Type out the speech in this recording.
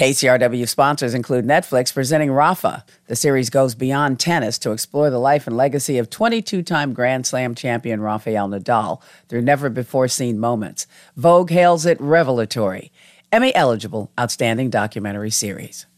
KCRW sponsors include Netflix presenting Rafa. The series goes beyond tennis to explore the life and legacy of 22-time Grand Slam champion Rafael Nadal through never-before-seen moments. Vogue hails it revelatory. Emmy-eligible Outstanding Documentary Series.